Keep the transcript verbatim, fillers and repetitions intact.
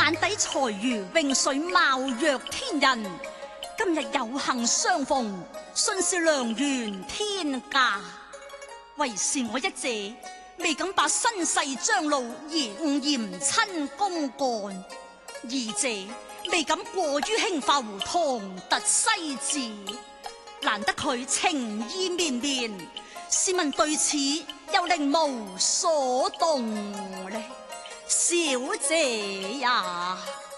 眼底才如泳水，貌若天人。今日有幸相逢，信是良緣天價。為是我一姐未敢把身世張露，而誤嫌親公幹；二姐未敢過於輕浮，唐突西字。難得佢情意綿綿，試問對此又令無所動呢？小姐呀！